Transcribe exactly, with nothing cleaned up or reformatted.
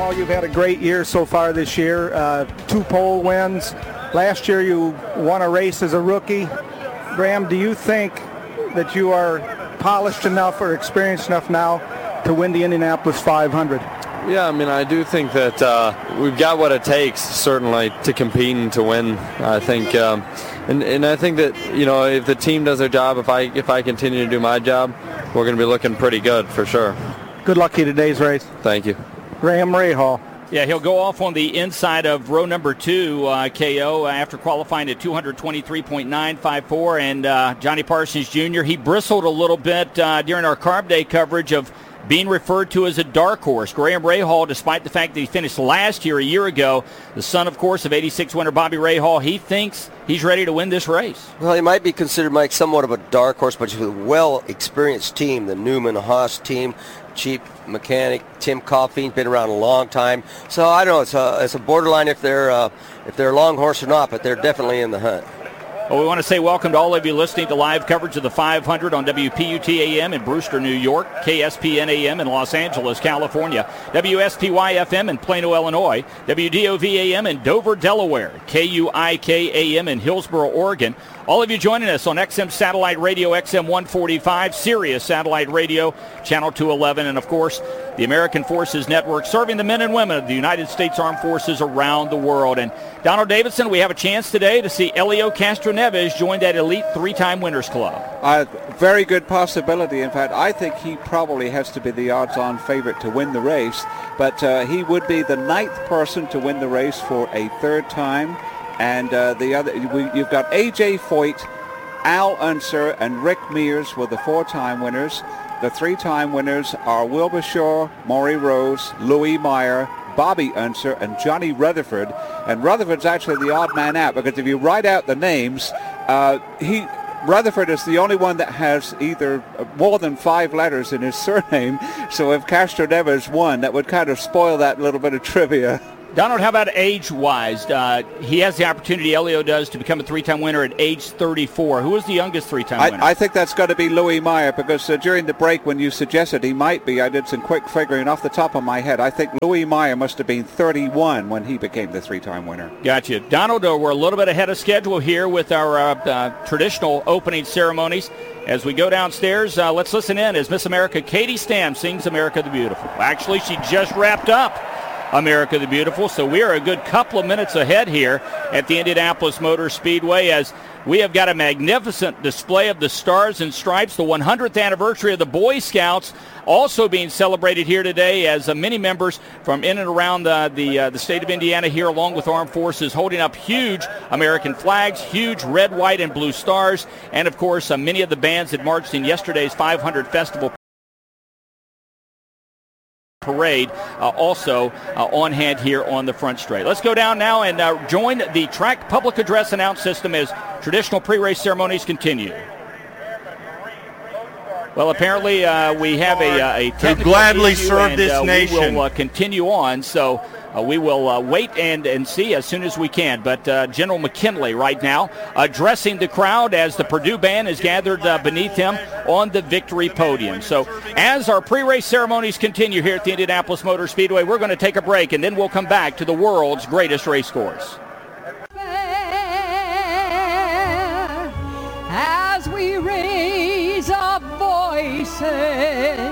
Rahal, you've had a great year so far this year. Uh, two pole wins. Last year you won a race as a rookie. Graham, do you think that you are polished enough or experienced enough now to win the Indianapolis five hundred? Yeah, I mean, I do think that uh, we've got what it takes, certainly, to compete and to win. I think, um, and and I think that, you know, if the team does their job, if I if I continue to do my job, we're going to be looking pretty good for sure. Good luck in today's race. Thank you. Graham Rahal. Yeah, he'll go off on the inside of row number two, uh, K O, after qualifying at two twenty-three point nine five four. And uh, Johnny Parsons Junior, he bristled a little bit uh, during our Carb Day coverage of being referred to as a dark horse. Graham Rahal, despite the fact that he finished last year, a year ago, the son, of course, of eighty-six winner Bobby Rahal, he thinks he's ready to win this race. Well, he might be considered, Mike, somewhat of a dark horse, but he's a well-experienced team, the Newman Haas team. Chief mechanic Tim Coffey's been around a long time, so I don't know. It's a it's a borderline if they're uh, if they're a long horse or not, but they're definitely in the hunt. Well, we want to say welcome to all of you listening to live coverage of the five hundred on W P U T A M in Brewster, New York, K S P N A M in Los Angeles, California, W S P Y F M in Plano, Illinois, W D O V A M in Dover, Delaware, K U I K A M in Hillsboro, Oregon. All of you joining us on X M Satellite Radio, X M one forty-five, Sirius Satellite Radio, Channel two eleven, and, of course, the American Forces Network, serving the men and women of the United States Armed Forces around the world. And, Donald Davidson, we have a chance today to see Helio Castroneves join that elite three-time winners club. A very good possibility. In fact, I think he probably has to be the odds-on favorite to win the race, but uh, he would be the ninth person to win the race for a third time. And uh, the other, we, you've got A J Foyt, Al Unser, and Rick Mears were the four-time winners. The three-time winners are Wilbur Shaw, Maury Rose, Louis Meyer, Bobby Unser, and Johnny Rutherford. And Rutherford's actually the odd man out, because if you write out the names, uh, he Rutherford is the only one that has either more than five letters in his surname. So if Castroneves won, that would kind of spoil that little bit of trivia. Donald, how about age-wise? Uh, he has the opportunity, Helio does, to become a three-time winner at age thirty-four. Who is the youngest three-time I, winner? I think that's got to be Louis Meyer, because uh, during the break when you suggested he might be, I did some quick figuring off the top of my head. I think Louis Meyer must have been thirty-one when he became the three-time winner. Gotcha. Donald, uh, we're a little bit ahead of schedule here with our uh, uh, traditional opening ceremonies. As we go downstairs, uh, let's listen in as Miss America Katie Stam sings America the Beautiful. Actually, she just wrapped up America the Beautiful, so we are a good couple of minutes ahead here at the Indianapolis Motor Speedway as we have got a magnificent display of the Stars and Stripes, the one hundredth anniversary of the Boy Scouts, also being celebrated here today as uh, many members from in and around the the, uh, the state of Indiana here, along with armed forces, holding up huge American flags, huge red, white, and blue stars, and, of course, uh, many of the bands that marched in yesterday's five hundred Festival Parade uh, also uh, on hand here on the front straight. Let's go down now and uh, join the track public address announce system as traditional pre-race ceremonies continue. Well, apparently uh, we have a, uh, a technical to gladly issue, serve and, this uh, nation. We will uh, continue on, so uh, we will uh, wait and, and see as soon as we can. But uh, General McKinley right now addressing the crowd as the Purdue band is gathered uh, beneath him on the victory podium. So as our pre-race ceremonies continue here at the Indianapolis Motor Speedway, we're going to take a break, and then we'll come back to the world's greatest race course. As we raise our voices